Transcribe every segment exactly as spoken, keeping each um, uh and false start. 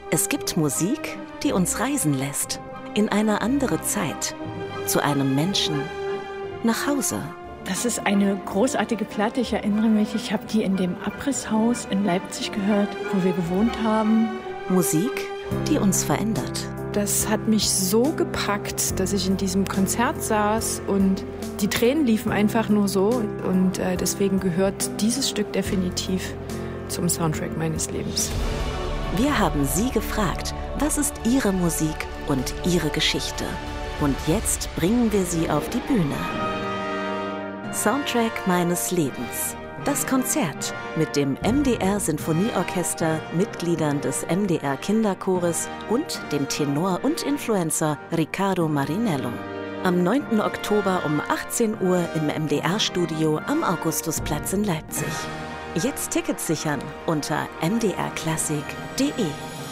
Es gibt Musik, die uns reisen lässt, in eine andere Zeit, zu einem Menschen, nach Hause. Das ist eine großartige Platte. Ich erinnere mich, ich habe die in dem Abrisshaus in Leipzig gehört, wo wir gewohnt haben. Musik, die uns verändert. Das hat mich so gepackt, dass ich in diesem Konzert saß und die Tränen liefen einfach nur so. Und äh, deswegen gehört dieses Stück definitiv zum Soundtrack meines Lebens. Wir haben Sie gefragt, was ist Ihre Musik und Ihre Geschichte? Und jetzt bringen wir Sie auf die Bühne. Soundtrack meines Lebens. Das Konzert mit dem M D R Sinfonieorchester, Mitgliedern des M D R Kinderchores und dem Tenor und Influencer Riccardo Marinello. Am neunten Oktober um achtzehn Uhr im M D R-Studio am Augustusplatz in Leipzig. Jetzt Tickets sichern unter m d r klassik punkt de.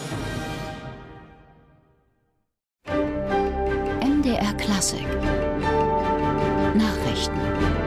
M D R Klassik Nachrichten.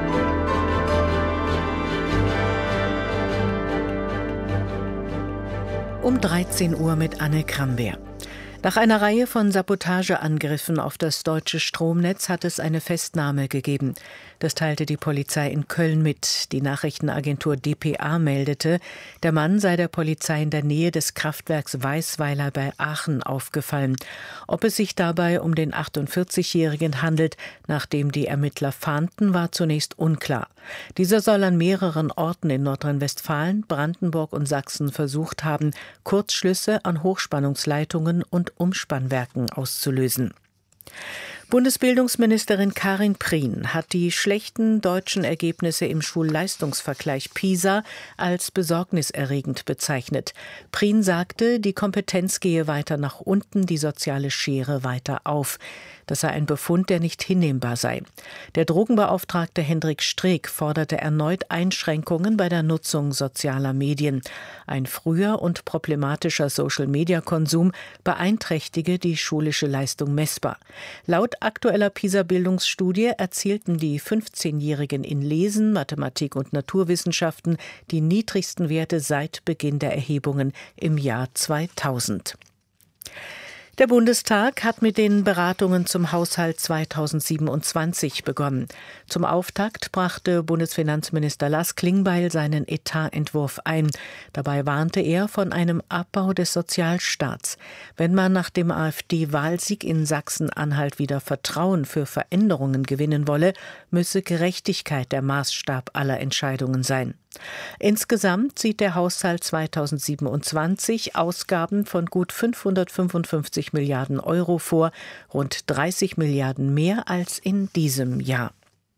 Um dreizehn Uhr mit Anne Krambeer. Nach einer Reihe von Sabotageangriffen auf das deutsche Stromnetz hat es eine Festnahme gegeben. Das teilte die Polizei in Köln mit. Die Nachrichtenagentur d p a meldete, der Mann sei der Polizei in der Nähe des Kraftwerks Weißweiler bei Aachen aufgefallen. Ob es sich dabei um den achtundvierzigjährigen handelt, nachdem die Ermittler fahndten, war zunächst unklar. Dieser soll an mehreren Orten in Nordrhein-Westfalen, Brandenburg und Sachsen versucht haben, Kurzschlüsse an Hochspannungsleitungen und Umspannwerken auszulösen. Bundesbildungsministerin Karin Prien hat die schlechten deutschen Ergebnisse im Schulleistungsvergleich PISA als besorgniserregend bezeichnet. Prien sagte, die Kompetenz gehe weiter nach unten, die soziale Schere weiter auf. Das sei ein Befund, der nicht hinnehmbar sei. Der Drogenbeauftragte Hendrik Streeck forderte erneut Einschränkungen bei der Nutzung sozialer Medien. Ein früher und problematischer Social-Media-Konsum beeinträchtige die schulische Leistung messbar. Laut aktueller PISA-Bildungsstudie erzielten die fünfzehnjährigen in Lesen, Mathematik und Naturwissenschaften die niedrigsten Werte seit Beginn der Erhebungen im Jahr zweitausend. Der Bundestag hat mit den Beratungen zum Haushalt zweitausendsiebenundzwanzig begonnen. Zum Auftakt brachte Bundesfinanzminister Lars Klingbeil seinen Etatentwurf ein. Dabei warnte er von einem Abbau des Sozialstaats. Wenn man nach dem AfD-Wahlsieg in Sachsen-Anhalt wieder Vertrauen für Veränderungen gewinnen wolle, müsse Gerechtigkeit der Maßstab aller Entscheidungen sein. Insgesamt sieht der Haushalt zweitausendsiebenundzwanzig Ausgaben von gut fünfhundertfünfundfünfzig Milliarden Euro vor, rund dreißig Milliarden mehr als in diesem Jahr.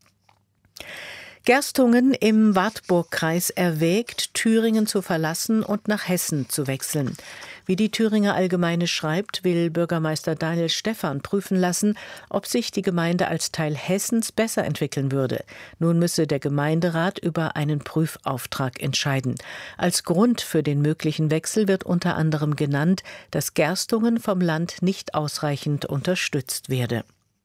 Gerstungen im Wartburgkreis erwägt, Thüringen zu verlassen und nach Hessen zu wechseln. Wie die Thüringer Allgemeine schreibt, will Bürgermeister Daniel Stephan prüfen lassen, ob sich die Gemeinde als Teil Hessens besser entwickeln würde. Nun müsse der Gemeinderat über einen Prüfauftrag entscheiden. Als Grund für den möglichen Wechsel wird unter anderem genannt, dass Gerstungen vom Land nicht ausreichend unterstützt werde.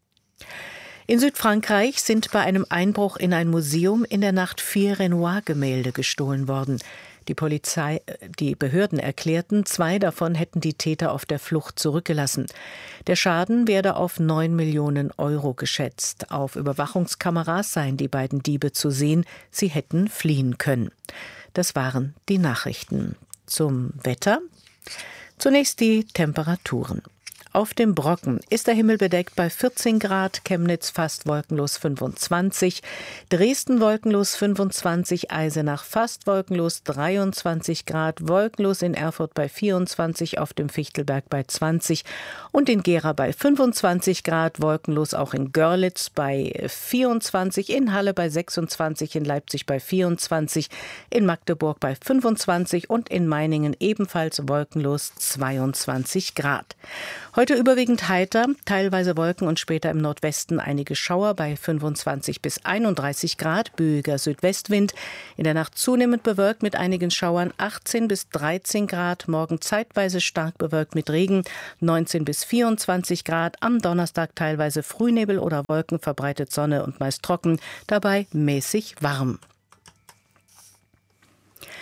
In Südfrankreich sind bei einem Einbruch in ein Museum in der Nacht vier Renoir-Gemälde gestohlen worden. Die Polizei, die Behörden erklärten, zwei davon hätten die Täter auf der Flucht zurückgelassen. Der Schaden werde auf neun Millionen Euro geschätzt. Auf Überwachungskameras seien die beiden Diebe zu sehen. Sie hätten fliehen können. Das waren die Nachrichten. Zum Wetter. Zunächst die Temperaturen. Auf dem Brocken ist der Himmel bedeckt bei vierzehn Grad, Chemnitz fast wolkenlos fünfundzwanzig, Dresden wolkenlos fünfundzwanzig, Eisenach fast wolkenlos dreiundzwanzig Grad, wolkenlos in Erfurt bei vierundzwanzig, auf dem Fichtelberg bei zwanzig und in Gera bei fünfundzwanzig Grad, wolkenlos auch in Görlitz bei vierundzwanzig, in Halle bei sechsundzwanzig, in Leipzig bei vierundzwanzig, in Magdeburg bei fünfundzwanzig und in Meiningen ebenfalls wolkenlos zweiundzwanzig Grad. Heute überwiegend heiter, teilweise Wolken und später im Nordwesten einige Schauer bei fünfundzwanzig bis einunddreißig Grad, böiger Südwestwind. In der Nacht zunehmend bewölkt mit einigen Schauern, achtzehn bis dreizehn Grad. Morgen zeitweise stark bewölkt mit Regen, neunzehn bis vierundzwanzig Grad. Am Donnerstag teilweise Frühnebel oder Wolken, verbreitet Sonne und meist trocken, dabei mäßig warm.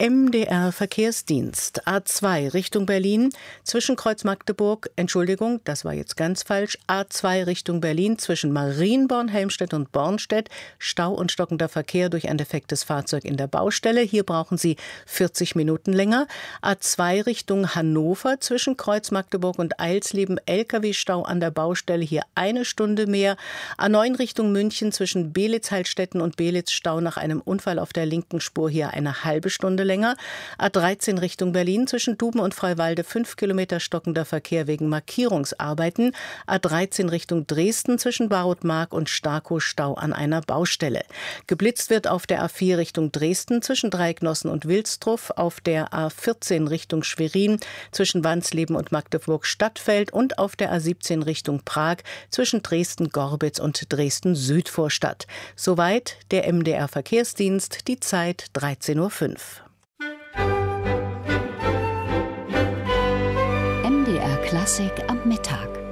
M D R Verkehrsdienst. A zwei Richtung Berlin zwischen Kreuz Magdeburg, Entschuldigung, das war jetzt ganz falsch, A zwei Richtung Berlin zwischen Marienborn, Helmstedt und Bornstedt. Stau und stockender Verkehr durch ein defektes Fahrzeug in der Baustelle. Hier brauchen Sie vierzig Minuten länger. A zwei Richtung Hannover zwischen Kreuz Magdeburg und Eilsleben. L K W-Stau an der Baustelle, hier eine Stunde mehr. A neun Richtung München zwischen Belitz-Heilstätten und Belitz-Stau nach einem Unfall auf der linken Spur, hier eine halbe Stunde länger. A dreizehn Richtung Berlin zwischen Duben und Freiwalde fünf Kilometer stockender Verkehr wegen Markierungsarbeiten. A dreizehn Richtung Dresden zwischen Barotmark und Starkow Stau an einer Baustelle. Geblitzt wird auf der A vier Richtung Dresden zwischen Dreiecknossen und Wilstruff, auf der A vierzehn Richtung Schwerin zwischen Wansleben und Magdeburg-Stadtfeld und auf der A siebzehn Richtung Prag zwischen Dresden-Gorbitz und Dresden-Südvorstadt. Soweit der M D R Verkehrsdienst, die Zeit dreizehn Uhr fünf. M D R Klassik am Mittag.